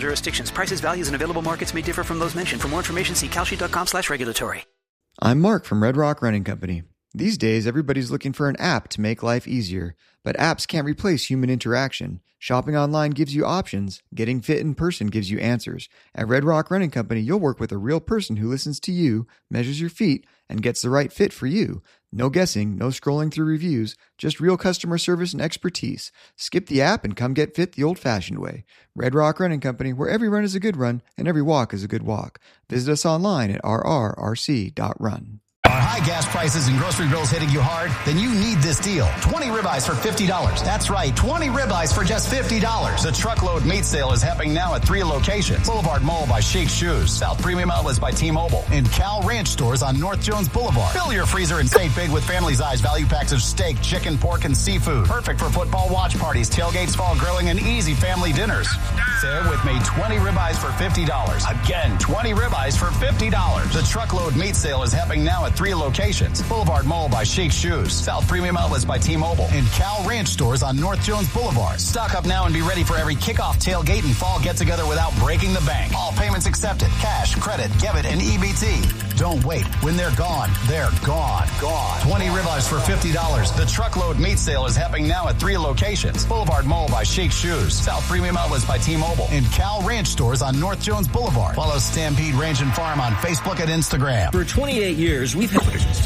jurisdictions. Prices, values, and available markets may differ from those mentioned. For more information, see calsheet.com/regulatory. I'm Mark from Red Rock Running Company. These days, everybody's looking for an app to make life easier, but apps can't replace human interaction. Shopping online gives you options. Getting fit in person gives you answers. At Red Rock Running Company, you'll work with a real person who listens to you, measures your feet, and gets the right fit for you. No guessing, no scrolling through reviews, just real customer service and expertise. Skip the app and come get fit the old-fashioned way. Red Rock Running Company, where every run is a good run and every walk is a good walk. Visit us online at rrrc.run. Are high gas prices and grocery bills hitting you hard? Then you need this deal. 20 ribeyes for $50. That's right, 20 ribeyes for just $50. The truckload meat sale is happening now at 3 locations. Boulevard Mall by Chic Shoes, South Premium Outlets by T-Mobile, and Cal Ranch stores on North Jones Boulevard. Fill your freezer and save big with family size value packs of steak, chicken, pork, and seafood. Perfect for football watch parties, tailgates, fall grilling, and easy family dinners. Say it with me, 20 ribeyes for $50. Again, 20 ribeyes for $50. The truckload meat sale is happening now at 3 locations. Boulevard Mall by Chic Shoes, South Premium Outlets by T-Mobile, and Cal Ranch stores on North Jones Boulevard. Stock up now and be ready for every kickoff, tailgate, and fall get-together without breaking the bank. All payments accepted. Cash, credit, debit, and EBT. Don't wait. When they're gone, they're gone. 20 ribeyes for $50. The truckload meat sale is happening now at 3 locations. Boulevard Mall by Chic Shoes, South Premium Outlets by T-Mobile, and Cal Ranch stores on North Jones Boulevard. Follow Stampede Ranch and Farm on Facebook and Instagram. For 28 years, we've had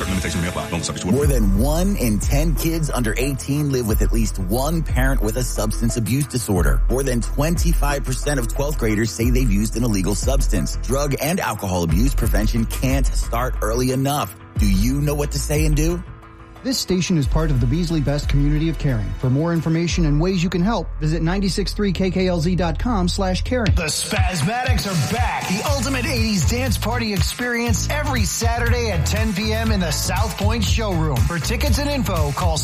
more than 1 in 10 kids under 18 live with at least one parent with a substance abuse disorder. More than 25% of 12th graders say they've used an illegal substance. Drug and alcohol abuse prevention can't start early enough. Do you know what to say and do? This station is part of the Beasley Best community of caring. For more information and ways you can help, visit 963kklz.com/caring. The Spasmatics are back. The ultimate 80s dance party experience every Saturday at 10 p.m. in the South Point showroom. For tickets and info, call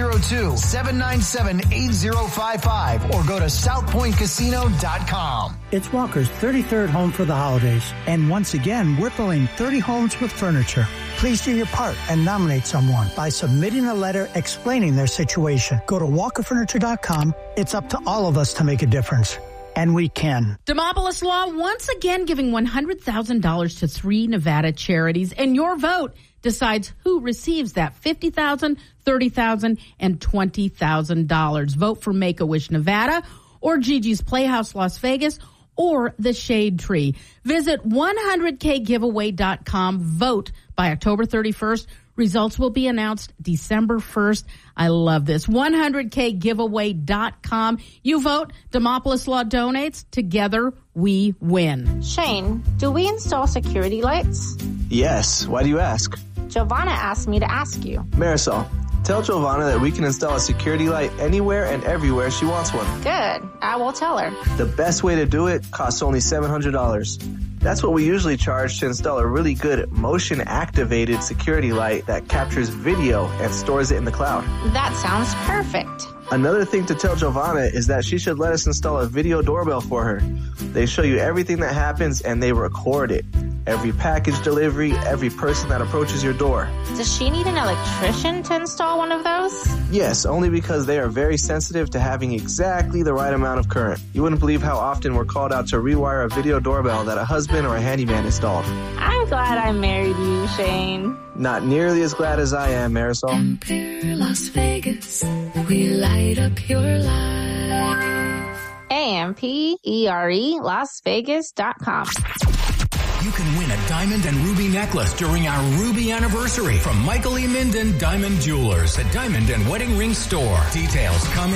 702-797-8055 or go to southpointcasino.com. It's Walker's 33rd home for the holidays. And once again, we're filling 30 homes with furniture. Please do your part and nominate someone by submitting a letter explaining their situation. Go to walkerfurniture.com. It's up to all of us to make a difference. And we can. Demopolis Law once again giving $100,000 to 3 Nevada charities, and your vote decides who receives that $50,000, $30,000, and $20,000. Vote for Make-A-Wish Nevada or Gigi's Playhouse Las Vegas or the Shade Tree. Visit 100kgiveaway.com. Vote by October 31st. Results will be announced December 1st. I love this. 100kgiveaway.com. You vote. Demopolis Law donates. Together we win. Shane, do we install security lights? Yes. Why do you ask? Giovanna asked me to ask you. Marisol, tell Giovanna that we can install a security light anywhere and everywhere she wants one. Good. I will tell her. The best way to do it costs only $700. That's what we usually charge to install a really good motion-activated security light that captures video and stores it in the cloud. That sounds perfect. Another thing to tell Giovanna is that she should let us install a video doorbell for her. They show you everything that happens and they record it. Every package delivery, every person that approaches your door. Does she need an electrician to install one of those? Yes, only because they are very sensitive to having exactly the right amount of current. You wouldn't believe how often we're called out to rewire a video doorbell that a husband or a handyman installed. I'm glad I married you, Shane. Not nearly as glad as I am, Marisol. Empire Las Vegas, we light up your life. AMPERE LasVegas.com. You can win a diamond and ruby necklace during our Ruby anniversary from Michael E. Minden Diamond Jewelers, a diamond and wedding ring store. Details come